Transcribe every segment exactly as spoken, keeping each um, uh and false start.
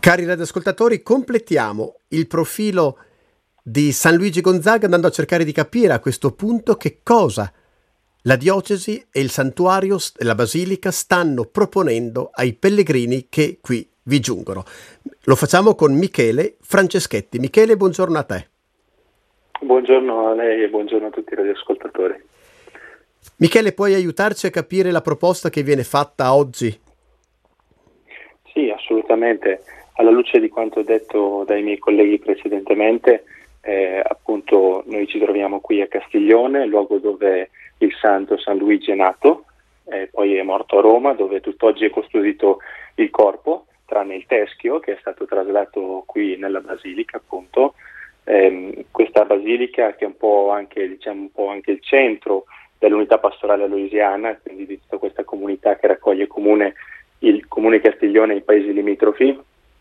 Cari radioascoltatori, completiamo il profilo di San Luigi Gonzaga andando a cercare di capire a questo punto che cosa la diocesi e il santuario e la basilica stanno proponendo ai pellegrini che qui vi giungono. Lo facciamo con Michele Franceschetti. Michele, buongiorno a te. Buongiorno a lei e buongiorno a tutti i radioascoltatori. Michele, puoi aiutarci a capire la proposta che viene fatta oggi? Sì, assolutamente. Alla luce di quanto detto dai miei colleghi precedentemente, eh, appunto noi ci troviamo qui a Castiglione, luogo dove il santo San Luigi è nato, eh, poi è morto a Roma, dove tutt'oggi è custodito il corpo, tranne il teschio che è stato traslato qui nella basilica, appunto. Eh, questa basilica che è un po' anche, diciamo, un po' anche il centro dell'unità pastorale aloisiana, quindi di tutta questa comunità che raccoglie comune, il comune Castiglione e i paesi limitrofi.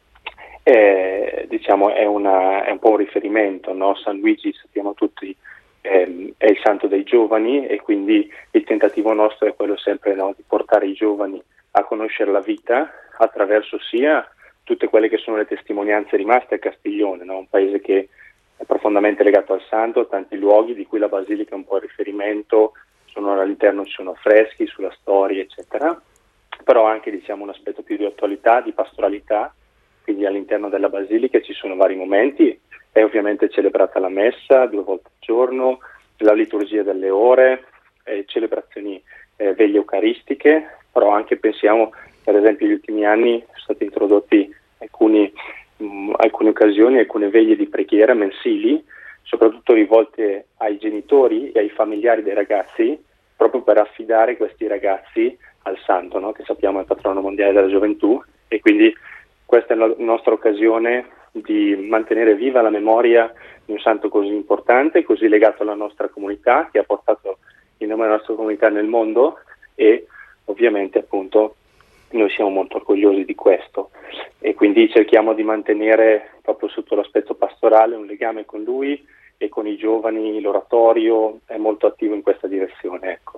Eh, diciamo è, una, è un po' un riferimento, no? San Luigi, sappiamo tutti, ehm, è il santo dei giovani e quindi il tentativo nostro è quello sempre, no, di portare i giovani a conoscere la vita attraverso sia tutte quelle che sono le testimonianze rimaste a Castiglione, no? Un paese che è profondamente legato al santo, tanti luoghi di cui la basilica è un po' il riferimento, sono all'interno, ci sono affreschi sulla storia, eccetera, però anche, diciamo, un aspetto più di attualità, di pastoralità. Quindi all'interno della basilica ci sono vari momenti, è ovviamente celebrata la messa due volte al giorno, la liturgia delle ore, eh, celebrazioni eh, veglie eucaristiche, però anche pensiamo, per esempio, negli ultimi anni sono stati introdotti alcuni, mh, alcune occasioni, alcune veglie di preghiera mensili, soprattutto rivolte ai genitori e ai familiari dei ragazzi, proprio per affidare questi ragazzi al santo, no? Che sappiamo è il patrono mondiale della gioventù, e quindi questa è la nostra occasione di mantenere viva la memoria di un santo così importante, così legato alla nostra comunità, che ha portato il nome della nostra comunità nel mondo, e ovviamente appunto noi siamo molto orgogliosi di questo e quindi cerchiamo di mantenere proprio sotto l'aspetto pastorale un legame con lui e con i giovani. L'oratorio è molto attivo in questa direzione, ecco.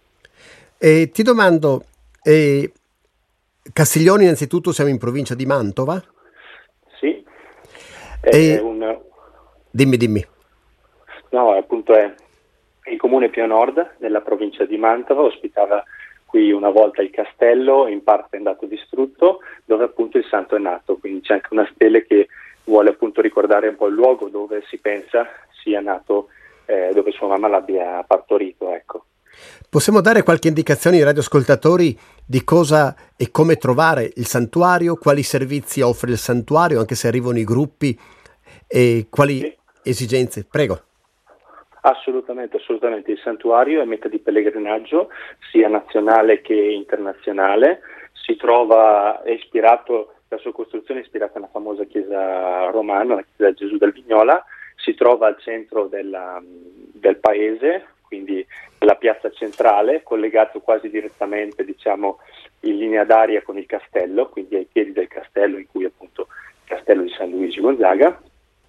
E ti domando, eh, Castiglione innanzitutto siamo in provincia di Mantova? Sì, è e... un... dimmi dimmi. No, appunto è il comune più a nord della provincia di Mantova, ospitava qui una volta il castello, in parte è andato distrutto, dove appunto il santo è nato, quindi c'è anche una stele che vuole appunto ricordare un po' il luogo dove si pensa sia nato, eh, dove sua mamma l'abbia partorito, ecco. Possiamo dare qualche indicazione ai radioascoltatori di cosa e come trovare il santuario, quali servizi offre il santuario, anche se arrivano i gruppi, e quali sì. esigenze? Prego. Assolutamente, assolutamente. Il santuario è meta di pellegrinaggio sia nazionale che internazionale. Si trova, è ispirato, la sua costruzione è ispirata alla famosa chiesa romana, la chiesa Gesù del Vignola. Si trova al centro della, del paese, quindi la piazza centrale, collegato quasi direttamente, diciamo, in linea d'aria con il castello, quindi ai piedi del castello, in cui appunto il castello di San Luigi Gonzaga.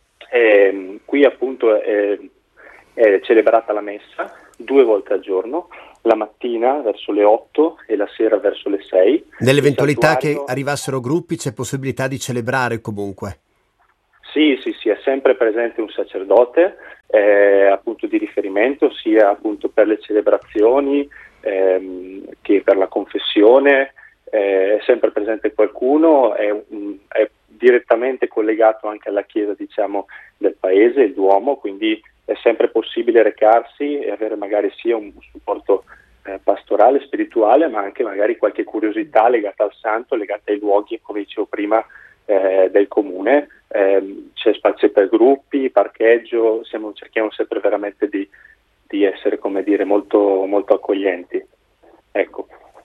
E, qui appunto è, è celebrata la messa due volte al giorno, la mattina verso le otto e la sera verso le sei. Nell'eventualità santuario... che arrivassero gruppi, c'è possibilità di celebrare comunque? Sì, sì, sì, è sempre presente un sacerdote, eh, appunto di riferimento, sia appunto per le celebrazioni ehm, che per la confessione, eh, è sempre presente qualcuno, è, è direttamente collegato anche alla chiesa, diciamo, del paese, il Duomo, quindi è sempre possibile recarsi e avere magari sia un supporto eh, pastorale, spirituale, ma anche magari qualche curiosità legata al santo, legata ai luoghi, come dicevo prima, eh, del comune. Eh, c'è spazio per gruppi, parcheggio, siamo, cerchiamo sempre veramente di, di essere, come dire, molto, molto accoglienti. Ecco.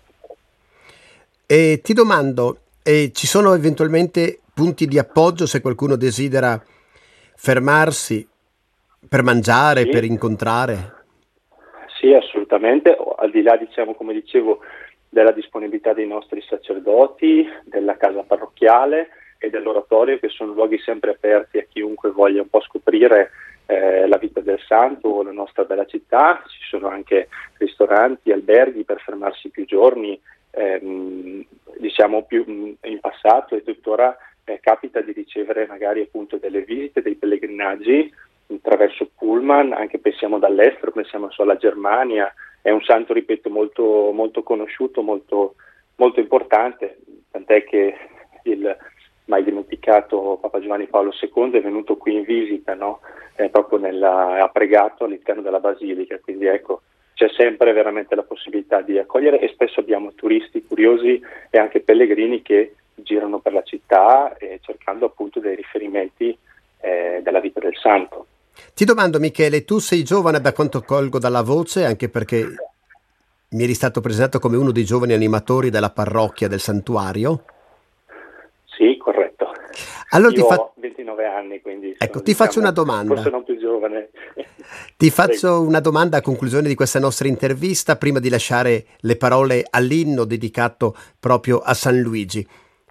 E ti domando, eh, ci sono eventualmente punti di appoggio se qualcuno desidera fermarsi per mangiare, Sì. per incontrare? Sì, assolutamente, al di là, diciamo, come dicevo, della disponibilità dei nostri sacerdoti, della casa parrocchiale e dell'oratorio, che sono luoghi sempre aperti a chiunque voglia un po' scoprire eh, la vita del santo o la nostra bella città. Ci sono anche ristoranti, alberghi per fermarsi più giorni, ehm, diciamo più in passato, e tuttora eh, capita di ricevere magari appunto delle visite, dei pellegrinaggi attraverso pullman, anche pensiamo dall'estero, pensiamo solo alla Germania. È un santo, ripeto, molto, molto conosciuto, molto, molto importante, tant'è che il mai dimenticato Papa Giovanni Paolo secondo è venuto qui in visita, no? eh, proprio nella, ha pregato all'interno della basilica, quindi ecco, c'è sempre veramente la possibilità di accogliere, e spesso abbiamo turisti curiosi e anche pellegrini che girano per la città eh, cercando appunto dei riferimenti eh, della vita del santo. Ti domando, Michele, tu sei giovane da quanto colgo dalla voce, anche perché mi eri stato presentato come uno dei giovani animatori della parrocchia del santuario? Sì, corretto. Allora Io ti fa... ho ventinove anni, quindi ecco, sono, ti diciamo, faccio una domanda. forse non più giovane. Ti faccio una domanda a conclusione di questa nostra intervista, prima di lasciare le parole all'inno dedicato proprio a San Luigi.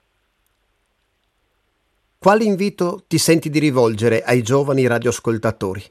Quale invito ti senti di rivolgere ai giovani radioascoltatori?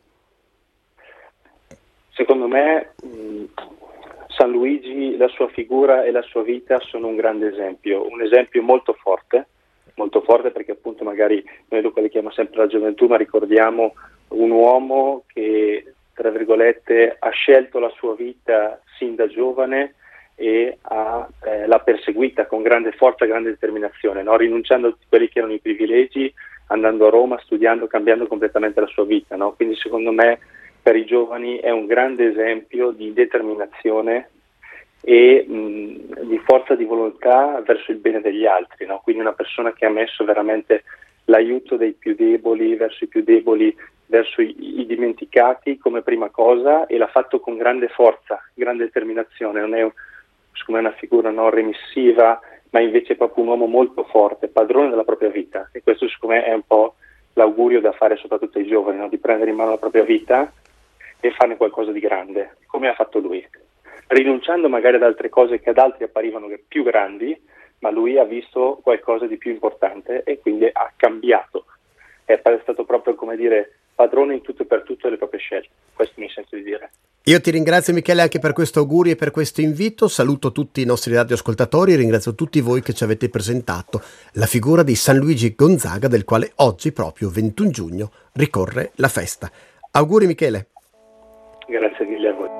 Secondo me mh, San Luigi, la sua figura e la sua vita sono un grande esempio, un esempio molto forte, molto forte perché appunto magari noi lo chiamiamo sempre la gioventù, ma ricordiamo un uomo che, tra virgolette, ha scelto la sua vita sin da giovane e ha, eh, l'ha perseguita con grande forza, grande determinazione, no? Rinunciando a quelli che erano i privilegi, andando a Roma, studiando, cambiando completamente la sua vita, no? Quindi secondo me per i giovani è un grande esempio di determinazione e mh, di forza di volontà verso il bene degli altri, no? Quindi una persona che ha messo veramente l'aiuto dei più deboli, verso i più deboli, verso i, i dimenticati come prima cosa, e l'ha fatto con grande forza, grande determinazione. Non è un, secondo me, una figura non remissiva, ma invece è proprio un uomo molto forte, padrone della propria vita, e questo secondo me è un po' l'augurio da fare soprattutto ai giovani, no? Di prendere in mano la propria vita e farne qualcosa di grande, come ha fatto lui, rinunciando magari ad altre cose che ad altri apparivano più grandi, ma lui ha visto qualcosa di più importante e quindi ha cambiato. È stato proprio, come dire, padrone in tutto e per tutto delle proprie scelte. Questo mi sento di dire. Io ti ringrazio, Michele, anche per questo augurio e per questo invito. Saluto tutti i nostri radioascoltatori e ringrazio tutti voi che ci avete presentato la figura di San Luigi Gonzaga, del quale oggi, proprio ventuno giugno, ricorre la festa. Auguri, Michele. Grazie mille a voi.